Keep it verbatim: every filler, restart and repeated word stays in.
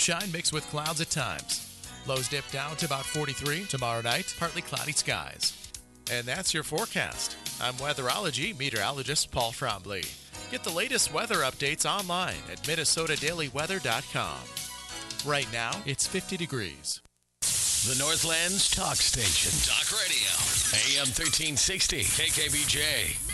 sunshine mixed with clouds at times. Lows dip down to about forty-three. Tomorrow night, partly cloudy skies. And that's your forecast. I'm weatherology meteorologist Paul Frombley. Get the latest weather updates online at minnesota daily weather dot com. Right now, it's fifty degrees. The Northland's talk station. Talk radio. A M thirteen sixty. K K B J.